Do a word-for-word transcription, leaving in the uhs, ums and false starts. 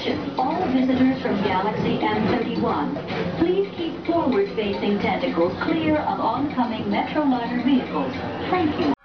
Attention, all visitors from Galaxy M thirty-one. Please keep forward-facing tentacles clear of oncoming Metroliner vehicles. Thank you.